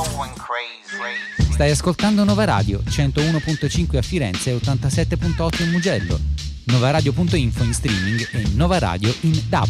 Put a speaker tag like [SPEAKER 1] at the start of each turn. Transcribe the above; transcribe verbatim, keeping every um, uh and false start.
[SPEAKER 1] Stai ascoltando Nova Radio, centouno virgola cinque a Firenze e ottantasette virgola otto in Mugello. Novaradio punto info in streaming e Nova Radio in D A B.